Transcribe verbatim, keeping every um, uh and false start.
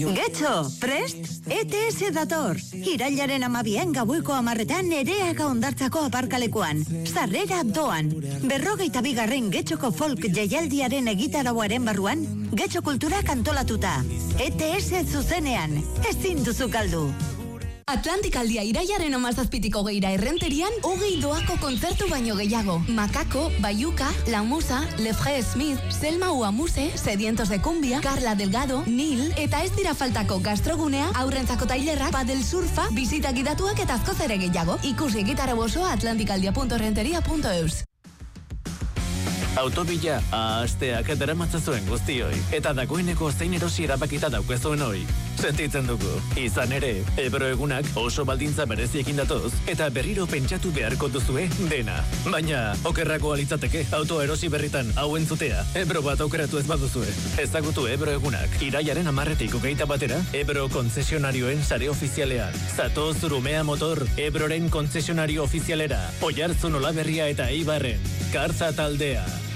Getxo, prest? E T S dator. Irailaren amabian gaueko amarretan Nereaga Hondartzako aparkalekuan. Sarrera doan. Berrogeita bigarren Getxoko folk jaialdiaren egitarauaren barruan, Getxo kulturak antolatuta. E T S zuzenean. Ezin duzu galdu. Atlantikaldia irailaren amazazpitiko geira errenterian, hogei doako kontzertu baino gehiago. Makako, Bayuka, La Musa, Lefre Smith, Selma Uamuse, Sedientos de Cumbia, Carla Delgado, Nil, eta ez dira faltako gastrogunea, aurrentzako tailerrak, padel surfa, bisita gidatuak eta askoz ere gehiago. Ikusi gitarra osoa atlantikaldia punto renteria punto eus. Autobila, ahasteak daramatzazuen guztioi. Eta dagoeneko zein erosi erabakita daukezuen hoi. Sentitzen dugu. Izan ere, Ebro egunak oso baldintza bereziekin datoz, eta berriro pentsatu beharko duzue dena. Baina, okerrako alitzateke, auto erosi berritan hauen zutea. Ebro bat aukeratu ez baduzue. Ezagutu Ebro egunak. Irailaren amarretik hogeita batera, Ebro kontzesionarioen sare ofizialean. Zato Zurumea Motor, Ebroren kontzesionario ofizialera. Oiartzun Olaberria eta Eibarren. Kartza taldea.